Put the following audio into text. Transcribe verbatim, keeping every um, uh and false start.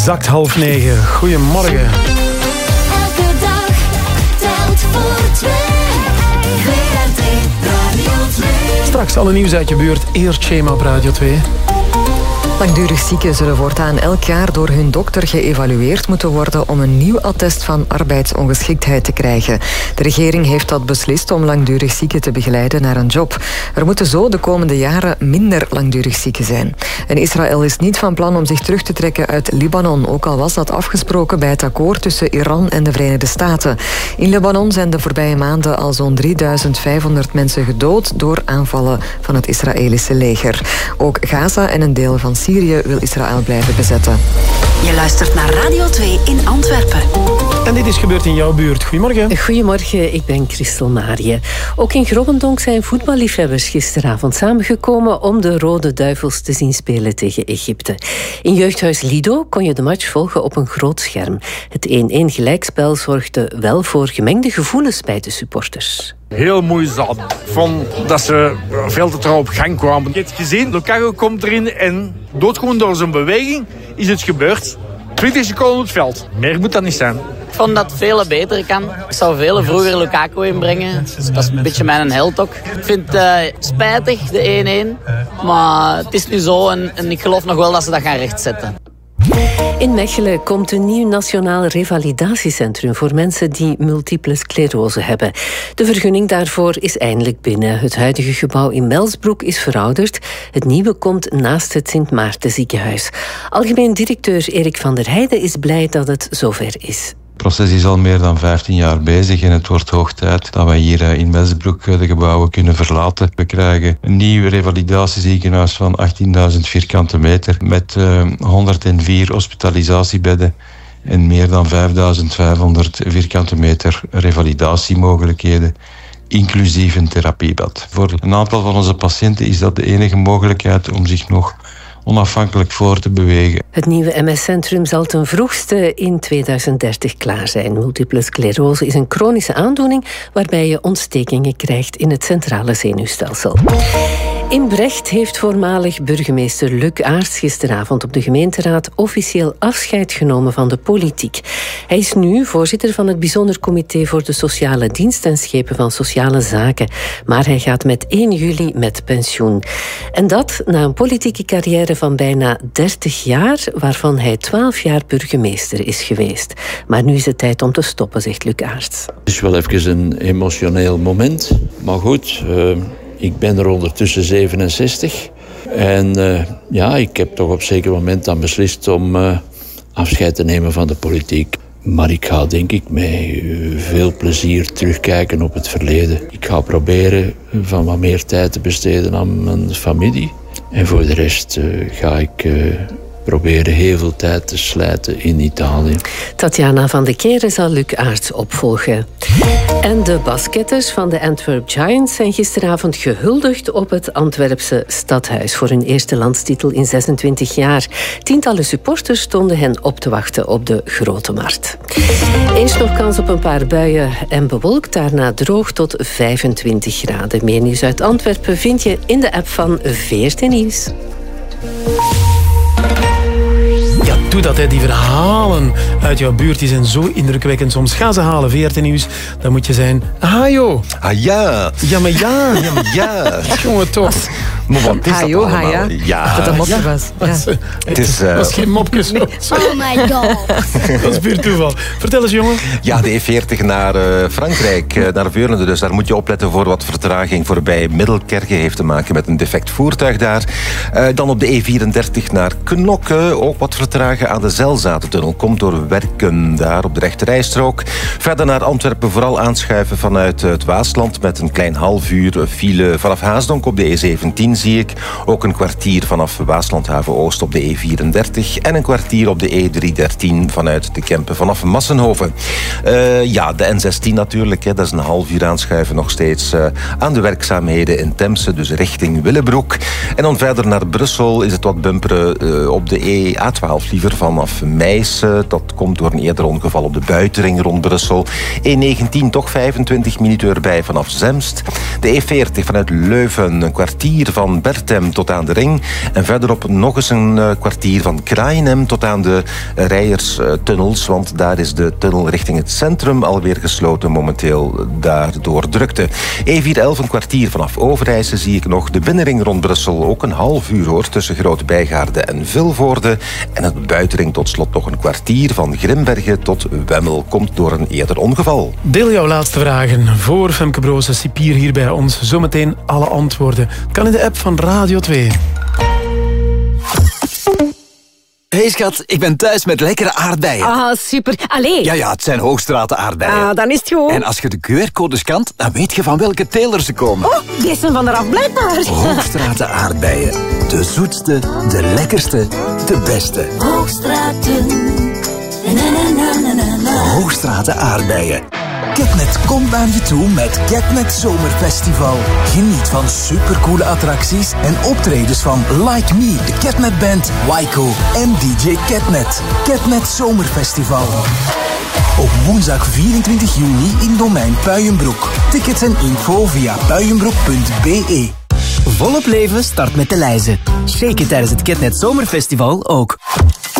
Exact half negen. Goedemorgen. Elke dag telt voor twee. V R T Radio twee. Straks alle nieuws uit je buurt. Eerst Shema op Radio twee. Langdurig zieken zullen voortaan elk jaar door hun dokter geëvalueerd moeten worden om een nieuw attest van arbeidsongeschiktheid te krijgen. De regering heeft dat beslist om langdurig zieken te begeleiden naar een job. Er moeten zo de komende jaren minder langdurig zieken zijn. En Israël is niet van plan om zich terug te trekken uit Libanon, ook al was dat afgesproken bij het akkoord tussen Iran en de Verenigde Staten. In Libanon zijn de voorbije maanden al zo'n drieduizend vijfhonderd mensen gedood door aanvallen van het Israëlische leger. Ook Gaza en een deel van Syrië Syrië wil Israël blijven bezetten. Je luistert naar Radio twee in Antwerpen. En dit is gebeurd in jouw buurt. Goedemorgen. Goedemorgen, ik ben Christel Marië. Ook in Grobbendonk zijn voetballiefhebbers gisteravond samengekomen om de Rode Duivels te zien spelen tegen Egypte. In jeugdhuis Lido kon je de match volgen op een groot scherm. Het één-één gelijkspel zorgde wel voor gemengde gevoelens bij de supporters. Heel moeizaam. Ik vond dat ze veel te trouw op gang kwamen. Je hebt gezien, Lukaku komt erin en doodgewoon door zijn beweging is het gebeurd. twintig seconden op het veld. Meer moet dat niet zijn. Ik vond dat het veel beter kan. Ik zou veel vroeger Lukaku inbrengen. Dus dat is een beetje mijn held ook. Ik vind het uh, spijtig, de één-één. Maar het is nu zo en, en ik geloof nog wel dat ze dat gaan rechtzetten. In Mechelen komt een nieuw nationaal revalidatiecentrum voor mensen die multiple sclerose hebben. De vergunning daarvoor is eindelijk binnen. Het huidige gebouw in Melsbroek is verouderd. Het nieuwe komt naast het Sint Maarten ziekenhuis. Algemeen directeur Erik van der Heijden is blij dat het zover is. Het proces is al meer dan vijftien jaar bezig en het wordt hoog tijd dat wij hier in Melsbroek de gebouwen kunnen verlaten. We krijgen een nieuw revalidatieziekenhuis van achttienduizend vierkante meter met uh, honderdvier hospitalisatiebedden en meer dan vijfduizend vijfhonderd vierkante meter revalidatiemogelijkheden, inclusief een therapiebad. Voor een aantal van onze patiënten is dat de enige mogelijkheid om zich nog onafhankelijk voor te bewegen. Het nieuwe M S-centrum zal ten vroegste in tweeduizend dertig klaar zijn. Multiple sclerose is een chronische aandoening waarbij je ontstekingen krijgt in het centrale zenuwstelsel. In Brecht heeft voormalig burgemeester Luc Aerts gisteravond op de gemeenteraad officieel afscheid genomen van de politiek. Hij is nu voorzitter van het Bijzonder Comité voor de Sociale Dienst en Schepen van Sociale Zaken. Maar hij gaat met één juli met pensioen. En dat na een politieke carrière van bijna dertig jaar, waarvan hij twaalf jaar burgemeester is geweest. Maar nu is het tijd om te stoppen, zegt Luc Aerts. Het is wel even een emotioneel moment, maar goed... Uh... Ik ben er ondertussen zevenenzestig. En uh, ja, ik heb toch op een zeker moment dan beslist om uh, afscheid te nemen van de politiek. Maar ik ga denk ik met uh, veel plezier terugkijken op het verleden. Ik ga proberen van wat meer tijd te besteden aan mijn familie. En voor de rest uh, ga ik... Uh, proberen heel veel tijd te slijten in Italië. Tatjana van de Keren zal Luc Aerts opvolgen. En de basketters van de Antwerp Giants zijn gisteravond gehuldigd op het Antwerpse stadhuis voor hun eerste landstitel in zesentwintig jaar. Tientallen supporters stonden hen op te wachten op de Grote Markt. Eerst nog kans op een paar buien en bewolkt, daarna droog tot vijfentwintig graden. Meer nieuws uit Antwerpen vind je in de app van V R T Nieuws. Ja, doe dat, hè. Die verhalen uit jouw buurt die zijn zo indrukwekkend. Soms ga ze halen, V R T Nieuws. Dan moet je zijn... Ah, joh. Ah, ja. Ja, maar ja. Ja, maar ja. Jongen, toch. Maar wat is dat Hajo, allemaal? ja. Ja. Dat dat een mopje Ja. was. Ja. Dat, Het is, uh, dat is geen mopje. Zo. Oh my god. Dat is puur toeval. Vertel eens, jongen. Ja, de E veertig naar uh, Frankrijk, uh, naar Veurne. Dus daar moet je opletten voor wat vertraging voorbij Middelkerke heeft te maken met een defect voertuig daar. Uh, dan op de E vierendertig naar Knokke. Ook wat vertragen aan de Zelzatentunnel. Komt door werken daar op de rechterrijstrook. Verder naar Antwerpen vooral aanschuiven vanuit het Waasland met een klein half uur file vanaf Haasdonk op de E zeventien zie ik. Ook een kwartier vanaf Waaslandhaven Oost op de E vierendertig en een kwartier op de E driehonderddertien vanuit de Kempen vanaf Massenhoven. Uh, ja, de N zestien natuurlijk, hè, dat is een half uur aanschuiven nog steeds uh, aan de werkzaamheden in Temse, dus richting Willebroek. En dan verder naar Brussel is het wat bumperen uh, op de E A twaalf liever vanaf Meissen. Dat komt door een eerder ongeval op de buitenring rond Brussel. E negentien toch vijfentwintig minuten erbij vanaf Zemst. De E veertig vanuit Leuven een kwartier van van Berthem tot aan de Ring. En verderop nog eens een uh, kwartier van Kraaienhem tot aan de uh, Rijerstunnels. Want daar is de tunnel richting het centrum alweer gesloten momenteel. Daardoor drukte. E vier elf een kwartier vanaf Overijse zie ik nog. De binnenring rond Brussel ook een half uur hoor. Tussen Grote Bijgaarde en Vilvoorde. En het buitenring tot slot nog een kwartier van Grimbergen tot Wemmel. Komt door een eerder ongeval. Deel jouw laatste vragen voor Femke Broze, cipier hier bij ons. Zometeen alle antwoorden. Het kan in de app van Radio twee. Hey schat, ik ben thuis met lekkere aardbeien. Ah, super. Allee. Ja, ja, het zijn Hoogstraten aardbeien. Ah, dan is het goed. En als je de Q R-code scant, dan weet je van welke teler ze komen. Oh, die zijn van eraf blijkbaar. Hoogstraten aardbeien. De zoetste, de lekkerste, de beste. Hoogstraten. Na, na, na, na, na. Hoogstraten aardbeien. Ketnet komt naar je toe met Ketnet Zomerfestival. Geniet van supercoole attracties en optredens van Like Me, de Ketnet Band, Waiko en D J Ketnet. Ketnet Zomerfestival. Op woensdag vierentwintig juni in domein Puijenbroek. Tickets en info via puijenbroek punt b e. Volop leven start met de lijzen. Shake it tijdens het Ketnet Zomerfestival ook.